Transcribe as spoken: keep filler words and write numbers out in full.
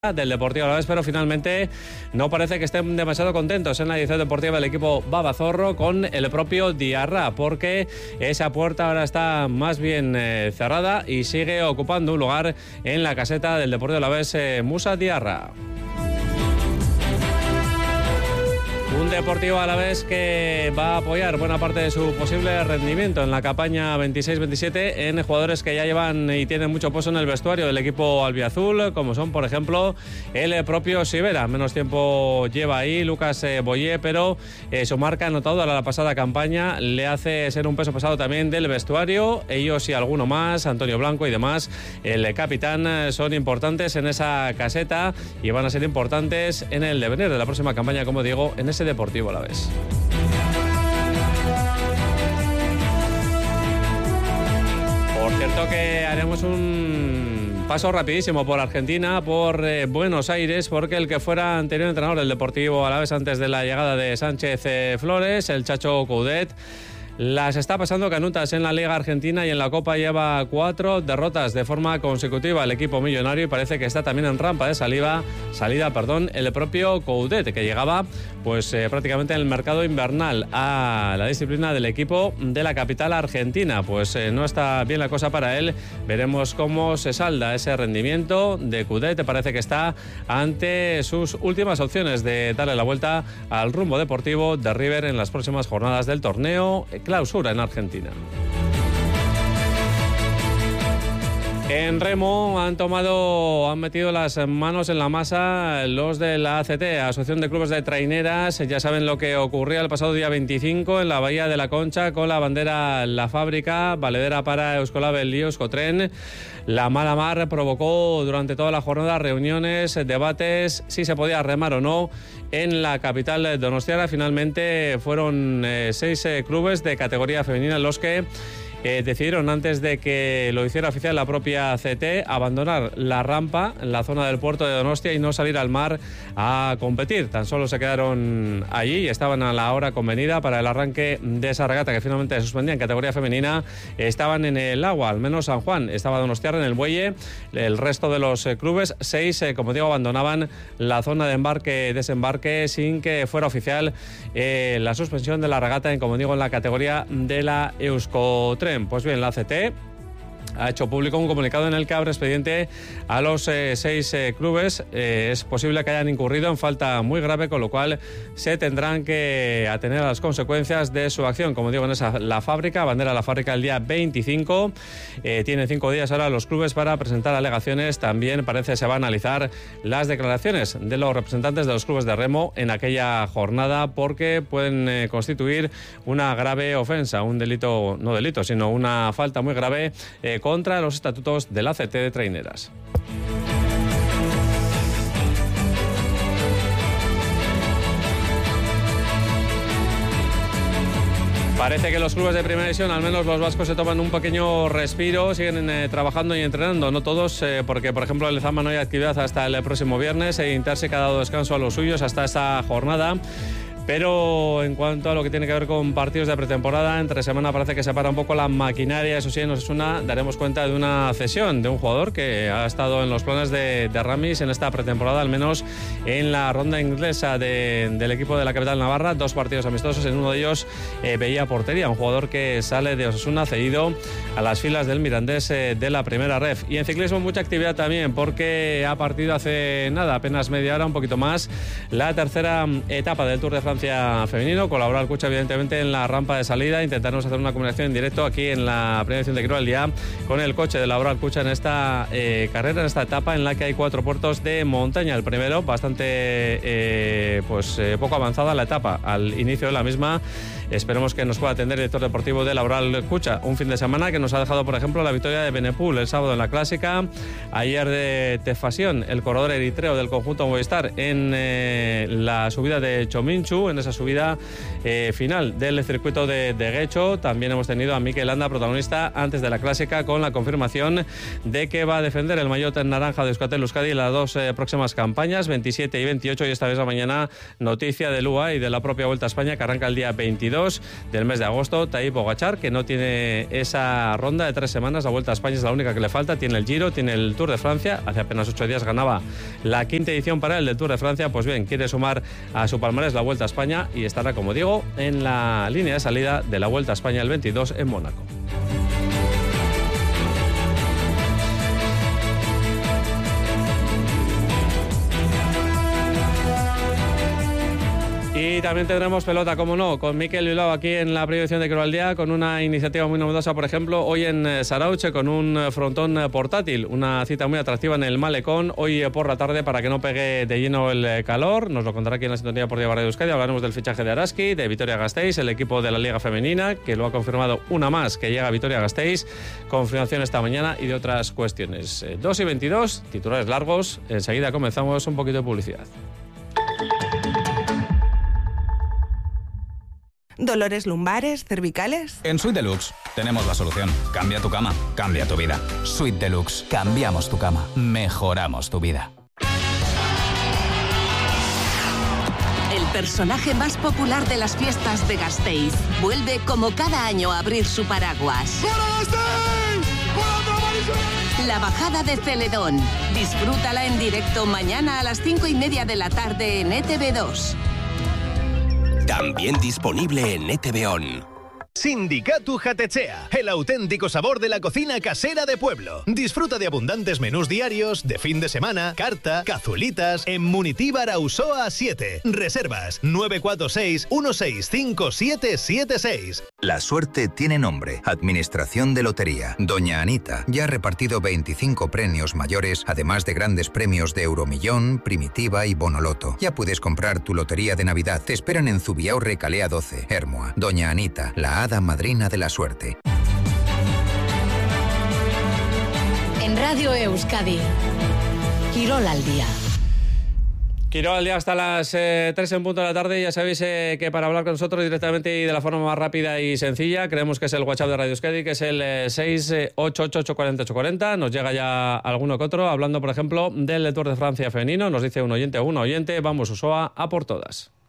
del Deportivo Alavés, pero finalmente no parece que estén demasiado contentos en la edición deportiva del equipo Babazorro con el propio Diarra, porque esa puerta ahora está más bien eh, cerrada y sigue ocupando un lugar en la caseta del Deportivo Alavés eh, Musa Diarra. Un Deportivo Alavés que va a apoyar buena parte de su posible rendimiento en la campaña veintiséis veintisiete en jugadores que ya llevan y tienen mucho peso en el vestuario del equipo albiazul, como son, por ejemplo, el propio Sivera. Menos tiempo lleva ahí Lucas eh, Boyé, pero eh, su marca anotadora a la pasada campaña le hace ser un peso pesado también del vestuario. Ellos y alguno más, Antonio Blanco y demás, el capitán, eh, son importantes en esa caseta y van a ser importantes en el devenir de la próxima campaña, como digo, en ese Deportivo Alavés. Por cierto que haremos un paso rapidísimo por Argentina, por eh, Buenos Aires, porque el que fuera anterior entrenador del Deportivo Alavés antes de la llegada de Sánchez eh, Flores, el Chacho Coudet, las está pasando canutas en la Liga Argentina y en la Copa lleva cuatro derrotas de forma consecutiva el equipo millonario y parece que está también en rampa de salida, salida perdón, el propio Coudet, que llegaba pues eh, prácticamente en el mercado invernal a la disciplina del equipo de la capital argentina. Pues eh, no está bien la cosa para él. Veremos cómo se salda ese rendimiento de Coudet. Parece que está ante sus últimas opciones de darle la vuelta al rumbo deportivo de River en las próximas jornadas del torneo Clausura en Argentina. En remo han tomado, han metido las manos en la masa los de la A C T, Asociación de Clubes de Traineras. Ya saben lo que ocurría el pasado día veinticinco en la Bahía de la Concha con la bandera La Fábrica, valedera para Euskolabel y Euskotren. La mala mar provocó durante toda la jornada reuniones, debates, si se podía remar o no en la capital donostiarra. Finalmente fueron eh, seis eh, clubes de categoría femenina los que Eh, decidieron, antes de que lo hiciera oficial la propia C T, abandonar la rampa en la zona del puerto de Donostia y no salir al mar a competir. Tan solo se quedaron allí y estaban a la hora convenida para el arranque de esa regata que finalmente se suspendía en categoría femenina. Estaban en el agua, al menos San Juan estaba Donostiarra en el bueye. El resto de los eh, clubes, seis, eh, como digo, abandonaban la zona de embarque-desembarque sin que fuera oficial eh, la suspensión de la regata, en, como digo, en la categoría de la Euskotren. Pues bien, la C T ha hecho público un comunicado en el que abre expediente a los eh, seis eh, clubes. Eh, es posible que hayan incurrido en falta muy grave, con lo cual se tendrán que atener a las consecuencias de su acción. Como digo, en esa La Fábrica, bandera La Fábrica el día veinticinco. Eh, tienen cinco días ahora los clubes para presentar alegaciones. También parece se va a analizar las declaraciones de los representantes de los clubes de remo en aquella jornada, porque pueden eh, constituir una grave ofensa, un delito, no delito, sino una falta muy grave eh, contra los estatutos de la C T de Traineras. Parece que los clubes de primera división, al menos los vascos, se toman un pequeño respiro, siguen eh, trabajando y entrenando, no todos, eh, porque por ejemplo el Lezama no hay actividad hasta el próximo viernes e Interse ha dado descanso a los suyos hasta esta jornada. Pero en cuanto a lo que tiene que ver con partidos de pretemporada, entre semana parece que se para un poco la maquinaria. Eso sí, nos es una, daremos cuenta de una cesión de un jugador que ha estado en los planes de, de Ramis en esta pretemporada, al menos en la ronda inglesa de, del equipo de la capital navarra. Dos partidos amistosos, en uno de ellos eh, veía portería, un jugador que sale de Osasuna cedido a las filas del Mirandés eh, de la primera ref. Y en ciclismo mucha actividad también, porque ha partido hace nada, apenas media hora, un poquito más, la tercera etapa del Tour de Francia femenino. Colabora el Cucha evidentemente en la rampa de salida. Intentaremos hacer una comunicación en directo aquí en la primera edición de Quiro al Día con el coche de Laura Alcucha en esta eh, carrera, en esta etapa en la que hay cuatro puertos de montaña. El primero bastante eh, pues eh, poco avanzada la etapa al inicio de la misma. Esperemos que nos pueda atender el director deportivo de Laboral Cucha. Un fin de semana que nos ha dejado, por ejemplo, la victoria de Benepul el sábado en la Clásica. Ayer de Tefasión, el corredor eritreo del conjunto Movistar en eh, la subida de Chominchu. Lu en esa subida eh, final del circuito de, de Guecho. También hemos tenido a Mikel Landa, protagonista antes de la clásica, con la confirmación de que va a defender el maillot en naranja de Euskaltel Euskadi en las dos eh, próximas campañas, veintisiete y veintiocho, y esta vez a mañana noticia del U A E y de la propia Vuelta a España, que arranca el día veintidós del mes de agosto. Tadej Pogačar, que no tiene esa ronda de tres semanas, la Vuelta a España es la única que le falta, tiene el Giro, tiene el Tour de Francia, hace apenas ocho días ganaba la quinta edición para él del Tour de Francia, pues bien, quiere sumar a su palmarés la Vuelta a España y estará, como digo, en la línea de salida de la Vuelta a España el veintidós en Mónaco. Y también tendremos pelota, como no, con Mikel Bilbao aquí en la primera edición de Quiro al Día, con una iniciativa muy novedosa, por ejemplo, hoy en Sarauche, con un frontón portátil, una cita muy atractiva en el Malecón, hoy por la tarde, para que no pegue de lleno el calor. Nos lo contará aquí en la sintonía por Radio Euskadi. Hablaremos del fichaje de Araski, de Vitoria-Gasteiz, el equipo de la Liga Femenina, que lo ha confirmado una más, que llega a Vitoria-Gasteiz, confirmación esta mañana, y de otras cuestiones. dos y veintidós, titulares largos, enseguida comenzamos un poquito de publicidad. ¿Dolores lumbares, cervicales? En Suite Deluxe tenemos la solución. Cambia tu cama, cambia tu vida. Suite Deluxe. Cambiamos tu cama, mejoramos tu vida. El personaje más popular de las fiestas de Gasteiz vuelve como cada año a abrir su paraguas. La bajada de Celedón. Disfrútala en directo mañana a las cinco y media de la tarde en E T V dos. También disponible en E T V On. Sindicatu Jatechea, el auténtico sabor de la cocina casera de pueblo. Disfruta de abundantes menús diarios, de fin de semana, carta, cazuelitas, en Munitíbar Ausoa siete. Reservas nueve cuatro seis, uno seis cinco, siete siete seis. La suerte tiene nombre. Administración de Lotería. Doña Anita ya ha repartido veinticinco premios mayores, además de grandes premios de Euromillón, Primitiva y Bonoloto. Ya puedes comprar tu lotería de Navidad. Te esperan en Zubiao Recalea doce, Hermoa. Doña Anita, la hada madrina de la suerte. En Radio Euskadi, Quirol al Día. Quirol al Día hasta las eh, tres en punto de la tarde. Ya sabéis eh, que para hablar con nosotros directamente y de la forma más rápida y sencilla, creemos que es el WhatsApp de Radio Euskadi, que es el eh, seis ocho ocho ocho cuatro ocho cuatro cero. Nos llega ya alguno que otro, hablando, por ejemplo, del Tour de Francia femenino. Nos dice un oyente o una oyente, vamos Usoa a por todas.